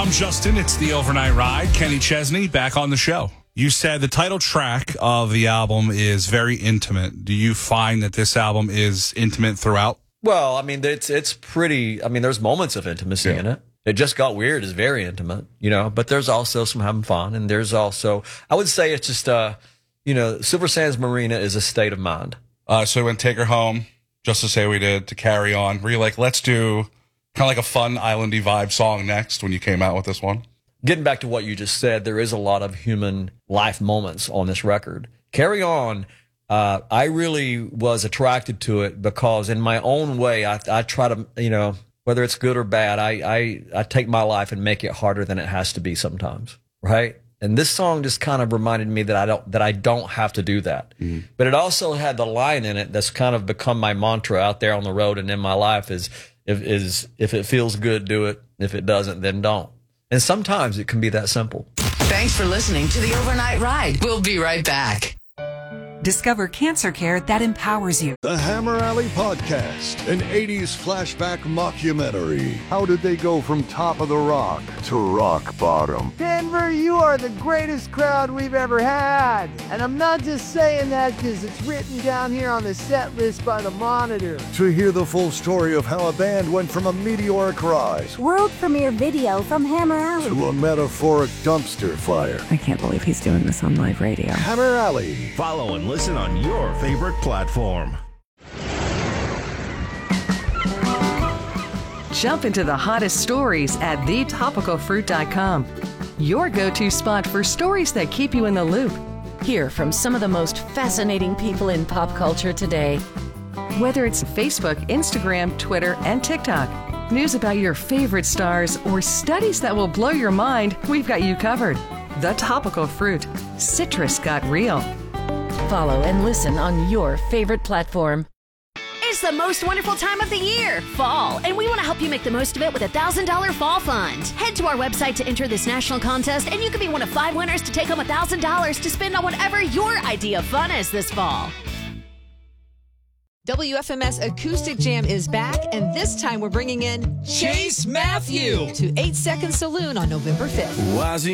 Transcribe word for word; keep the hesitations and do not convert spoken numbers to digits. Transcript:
I'm Justin. It's the Overnight Ride. Kenny Chesney back on the show. You said the title track of the album is very intimate. Do you find that this album is intimate throughout? Well, I mean, it's it's pretty. I mean, there's moments of intimacy Yeah. in it. It Just Got Weird is very intimate, you know. But there's also some having fun, and there's also, I would say, it's just, uh, you know, Silver Sands Marina is a state of mind. Uh, so when Take Her Home, Just to Say We Did, to Carry On, were you like, let's do kind of like a fun islandy vibe song next when you came out with this one? Getting back to what you just said, there is a lot of human life moments on this record. Carry On, uh, I really was attracted to it because in my own way, I, I try to, you know, whether it's good or bad, I, I, I take my life and make it harder than it has to be sometimes, right? And this song just kind of reminded me that I don't that I don't have to do that. Mm-hmm. But it also had the line in it that's kind of become my mantra out there on the road and in my life is if is if it feels good, do it. If it doesn't, then don't. And sometimes it can be that simple. Thanks for listening to the Overnight Ride. We'll be right back. Discover cancer care that empowers you. The Hammer Alley Podcast, an eighties flashback mockumentary. How did they go from top of the rock to rock bottom? Denver, you are the greatest crowd we've ever had. And I'm not just saying that because it's written down here on the set list by the Monitor. To hear the full story of how a band went from a meteoric rise World premiere video from Hammer Alley to a metaphoric dumpster fire. I can't believe he's doing this on live radio. Hammer Alley. Follow and listen on your favorite platform. Jump into the hottest stories at the topical fruit dot com. Your go-to spot for stories that keep you in the loop. Hear from some of the most fascinating people in pop culture today. Whether it's Facebook, Instagram, Twitter, and TikTok, news about your favorite stars, or studies that will blow your mind, we've got you covered. The Topical Fruit. Citrus got real. Follow and listen on your favorite platform. It's the most wonderful time of the year, fall, and we want to help you make the most of it with a one thousand dollars Fall Fund. Head to our website to enter this national contest, and you could be one of five winners to take home one thousand dollars to spend on whatever your idea of fun is this fall. W F M S Acoustic Jam is back, and this time we're bringing in Chase Matthew to eight second Saloon on November fifth. Why is he